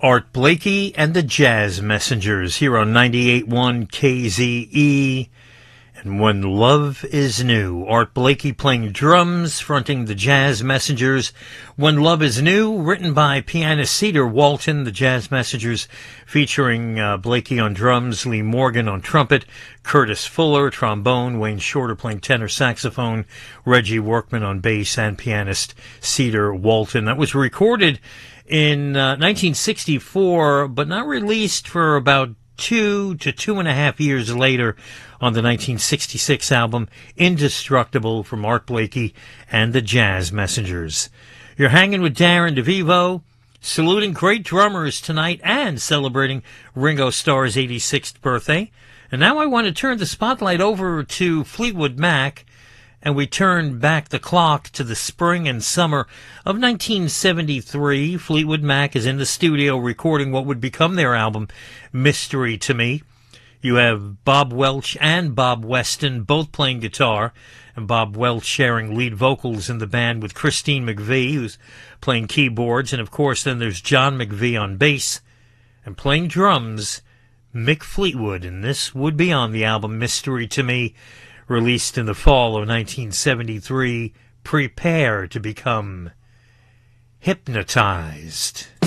Art Blakey and the Jazz Messengers here on 98.1 KZE. And When Love Is New, Art Blakey playing drums, fronting the Jazz Messengers. When Love Is New, written by pianist Cedar Walton, the Jazz Messengers, featuring Blakey on drums, Lee Morgan on trumpet, Curtis Fuller, trombone, Wayne Shorter playing tenor saxophone, Reggie Workman on bass, and pianist Cedar Walton. That was recorded in 1964, but not released for about 2 to 2.5 years later on the 1966 album Indestructible from Art Blakey and the Jazz Messengers. You're hanging with Darren DeVivo, saluting great drummers tonight and celebrating Ringo Starr's 86th birthday. And now I want to turn the spotlight over to Fleetwood Mac, and we turn back the clock to the spring and summer of 1973. Fleetwood Mac is in the studio recording what would become their album, Mystery to Me. You have Bob Welch and Bob Weston both playing guitar, and Bob Welch sharing lead vocals in the band with Christine McVie, who's playing keyboards, and of course then there's John McVie on bass, and playing drums, Mick Fleetwood, and this would be on the album Mystery to Me, released in the fall of 1973. Prepare to become hypnotized.